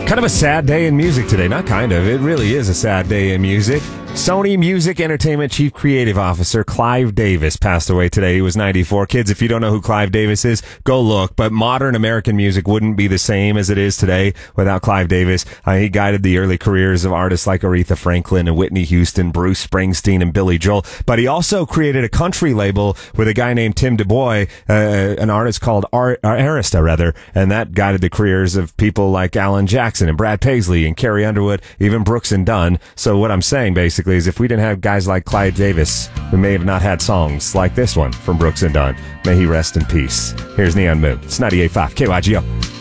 Kind of a sad day in music today. Not kind of. It really is a sad day in music. Sony Music Entertainment Chief Creative Officer Clive Davis passed away today. He was 94. Kids, if you don't know who Clive Davis is, go look. But modern American music wouldn't be the same as it is today without Clive Davis. He guided the early careers of artists like Aretha Franklin and Whitney Houston, Bruce Springsteen, and Billy Joel. But he also created a country label with a guy named Tim DuBois, an artist called Arista, and that guided the careers of people like Alan Jackson and Brad Paisley and Carrie Underwood, even Brooks and Dunn. So what I'm saying basically is if we didn't have guys like Clive Davis, we may have not had songs like this one from Brooks and Dunn. May he rest in peace. Here's Neon Moon. It's 98.5 KYGO.